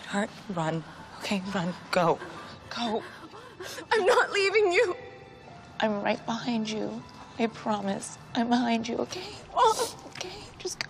Sweetheart, run. Okay, run. Go. Go. I'm not leaving you. I'm right behind you. I promise. I'm behind you, okay? Oh, okay, just go.